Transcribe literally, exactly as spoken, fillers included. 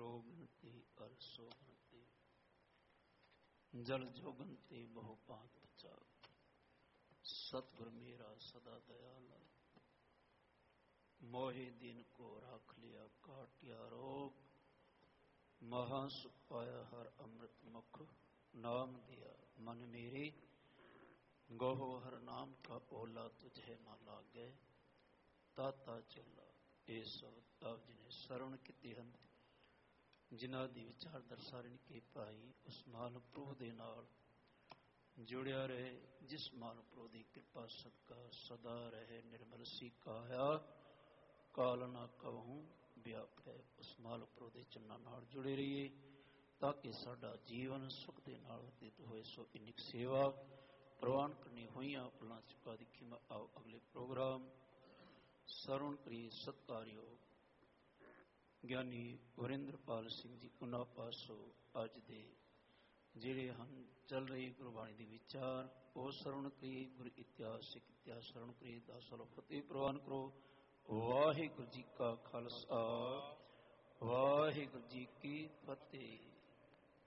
ਰੋਗਨਤੀ ਅਰ ਸੋਗਨਤੀ ਜਲ ਜੋਗਨਤੀ ਬਹੁ ਭਾਂਤ ਬਚਾ। ਸਤਿਗੁਰ ਮੇਰਾ ਸਦਾ ਦਇਆਲ ਮੋਹਿ ਦਿਨ ਕੋ ਰੱਖ ਲਿਆ ਕਾਟਿਆ ਰੋਗ। ਮਹਾ ਸੁਖ ਪਾਇਆ ਹਰ ਅੰਮ੍ਰਿਤ ਮੁਖ ਨਾਮ ਦਿਆ ਮਨ ਮੇਰੇ। ਗੋਹ ਹਰ ਨਾਮ ਕਾ ਓਲਾ ਤੁਝੇ ਨਾ ਲਾਗੇ ਤਾਤਾ ਚੋਲਾ। ਇਹ ਸਬਦ ਆਪ ਜੀ ਨੇ ਸਰਵਣ ਕੀਤੇ ਹਨ। ਜਿਨ੍ਹਾਂ ਦੀ ਵਿਚਾਰ ਦਰਸਾਰਨ ਕੇ ਭਾਈ ਉਸ ਮਹਾਂਪੁਰਖ ਦੇ ਨਾਲ ਜੁੜਿਆ ਰਹੇ, ਜਿਸ ਮਹਾਂਪੁਰਖ ਦੀ ਕਿਰਪਾ ਸਦਕਾ ਸਦਾ ਰਹੇ ਨਿਰਮਲ ਸੀ ਕਾਇਆ ਕਾਲ ਨਾ ਕਹੂੰ ਵਿਆਪੈ। ਉਸ ਮਹਾਂਪੁਰਖ ਦੇ ਚੰਨਾਂ ਨਾਲ ਜੁੜੇ ਰਹੀਏ ਤਾਂ ਕਿ ਸਾਡਾ ਜੀਵਨ ਸੁਖ ਦੇ ਨਾਲ ਬਤੀਤ ਹੋਏ। ਸੋ ਇੰਨੀ ਸੇਵਾ ਪ੍ਰਵਾਨ ਕਰਨੀ ਹੋਈਆਂ ਫਲਾਂ ਚੁਕਾ ਦੀ ਖਿਮਾ। ਆਓ ਅਗਲੇ ਪ੍ਰੋਗਰਾਮ ਸਰਵਣ ਕਰੀ ਸਤਿਕਾਰਯੋਗ ਗਿਆਨੀ ਵਰਿੰਦਰਪਾਲ ਸਿੰਘ ਜੀ ਉਹਨਾਂ ਪਾਸੋਂ ਅੱਜ ਦੇ ਜਿਹੜੇ ਹਨ ਚੱਲ ਰਹੀ ਗੁਰਬਾਣੀ ਦੇ ਵਿਚਾਰ ਉਹ ਸਰਵਣ ਕਰੀ। ਗੁਰ ਇਤਿਹਾਸਿਕ ਇਤਿਹਾਸ ਸਰਵਣ ਕਰੀ ਦਾ ਸਲੋ ਫਤਿਹ ਪ੍ਰਵਾਨ ਕਰੋ। ਵਾਹਿਗੁਰੂ ਜੀ ਕਾ ਖਾਲਸਾ ਵਾਹਿਗੁਰੂ ਜੀ ਕੀ ਫਤਿਹ।